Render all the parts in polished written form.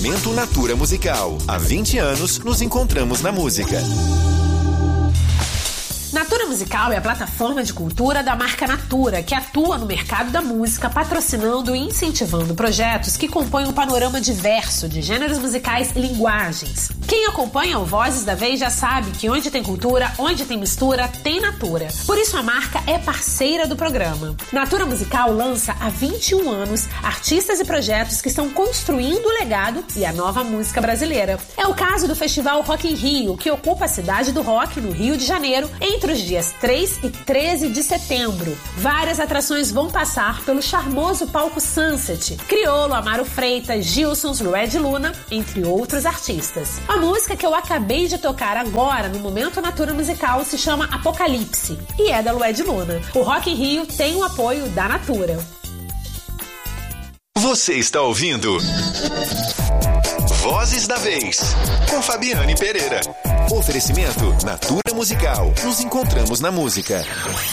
Momento Natura Musical. Há 20 anos nos encontramos na música. Natura Musical é a plataforma de cultura da marca Natura, que atua no mercado da música, patrocinando e incentivando projetos que compõem um panorama diverso de gêneros musicais e linguagens. Quem acompanha o Vozes da Vez já sabe que onde tem cultura, onde tem mistura, tem Natura. Por isso a marca é parceira do programa. Natura Musical lança há 21 anos artistas e projetos que estão construindo o legado e a nova música brasileira. É o caso do Festival Rock in Rio, que ocupa a cidade do rock no Rio de Janeiro entre os dias 3 e 13 de setembro. Várias atrações vão passar pelo charmoso palco Sunset. Criolo, Amaro Freitas, Gilsons, Lued Luna, entre outros artistas. A música que eu acabei de tocar agora no Momento Natura Musical se chama Apocalipse e é da Lued Luna. O Rock in Rio tem o apoio da Natura. Você está ouvindo Vozes da Vez, com Fabiane Pereira. Oferecimento Natura Musical. Nos encontramos na música.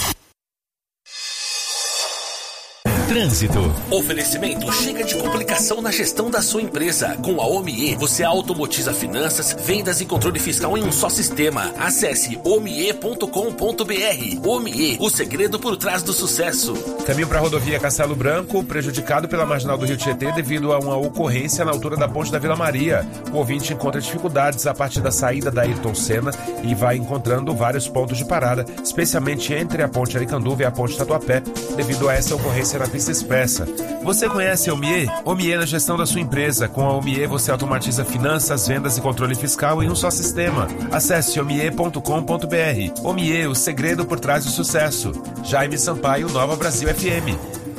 Trânsito. Oferecimento chega de complicação na gestão da sua empresa. Com a OMIE, você automatiza finanças, vendas e controle fiscal em um só sistema. Acesse omie.com.br. OMIE, o segredo por trás do sucesso. Caminho para a rodovia Castelo Branco, prejudicado pela marginal do Rio Tietê devido a uma ocorrência na altura da ponte da Vila Maria. O ouvinte encontra dificuldades a partir da saída da Ayrton Senna e vai encontrando vários pontos de parada, especialmente entre a ponte Aricanduva e a ponte Tatuapé, devido a essa ocorrência na pista expressa. Você conhece a OMIE? OMIE na gestão da sua empresa. Com a OMIE você automatiza finanças, vendas e controle fiscal em um só sistema. Acesse omie.com.br. OMIE, o segredo por trás do sucesso. Jaime Sampaio, Nova Brasil FM.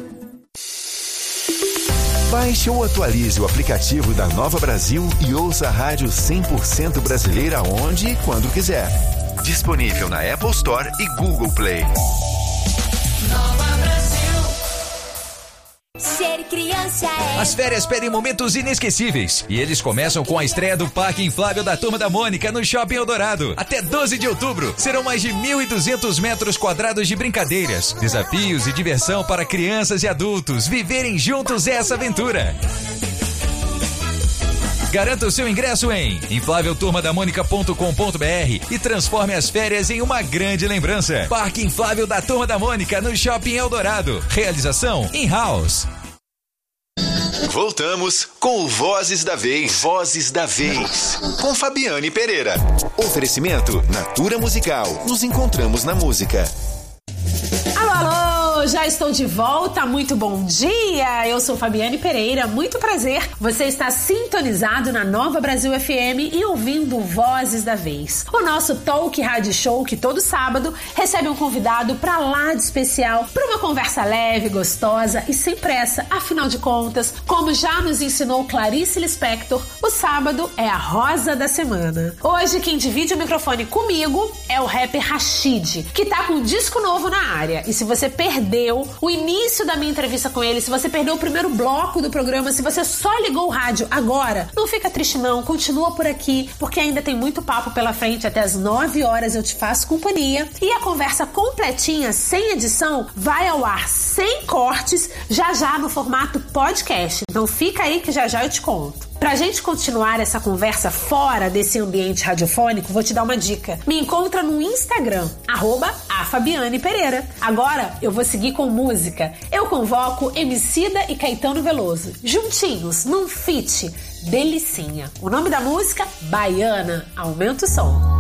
Baixe ou atualize o aplicativo da Nova Brasil e ouça a rádio 100% brasileira onde e quando quiser. Disponível na Apple Store e Google Play. Nova Brasil. Ser criança é... As férias pedem momentos inesquecíveis e eles começam com a estreia do Parque Inflável da Turma da Mônica no Shopping Eldorado. Até 12 de outubro serão mais de 1.200 metros quadrados de brincadeiras, desafios e diversão para crianças e adultos viverem juntos essa aventura. Garanta o seu ingresso em inflavelturmadamonica.com.br e transforme as férias em uma grande lembrança. Parque Inflável da Turma da Mônica no Shopping Eldorado. Realização in-house. Voltamos com o Vozes da Vez. Vozes da Vez. Com Fabiane Pereira. Oferecimento Natura Musical. Nos encontramos na música. Alô, alô! Já estou de volta, muito bom dia! Eu sou Fabiane Pereira, muito prazer. Você está sintonizado na Nova Brasil FM e ouvindo Vozes da Vez. O nosso talk rádio show que todo sábado recebe um convidado pra lá de especial para uma conversa leve, gostosa e sem pressa. Afinal de contas, como já nos ensinou Clarice Lispector, o sábado é a rosa da semana. Hoje quem divide o microfone comigo é o rapper Rashid, que tá com um disco novo na área. E se você perdeu o início da minha entrevista com ele, se você perdeu o primeiro bloco do programa, se você só ligou o rádio agora, não fica triste não, continua por aqui, porque ainda tem muito papo pela frente. Até as 9 horas eu te faço companhia e a conversa completinha, sem edição, vai ao ar sem cortes, já no formato podcast. Então fica aí que já eu te conto. Pra gente continuar essa conversa fora desse ambiente radiofônico, vou te dar uma dica. Me encontra no Instagram, @afabianepereira. Agora eu vou seguir com música. Eu convoco Emicida e Caetano Veloso, juntinhos, num feat, Delicinha. O nome da música, Baiana. Aumenta o som.